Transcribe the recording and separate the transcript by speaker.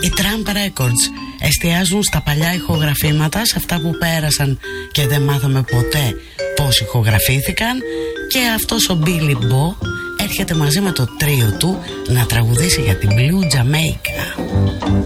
Speaker 1: Οι Tramp Records εστιάζουν στα παλιά ηχογραφήματα, σε αυτά που πέρασαν και δεν μάθαμε ποτέ πώς ηχογραφήθηκαν, και αυτός ο Billy Bo έρχεται μαζί με το τρίο του να τραγουδήσει για την Blue Jamaica.